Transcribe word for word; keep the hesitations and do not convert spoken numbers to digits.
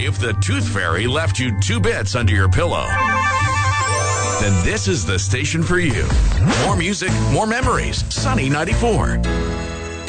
If the Tooth Fairy left you two bits under your pillow, then this is the station for you. More music, more memories. Sunny ninety-four.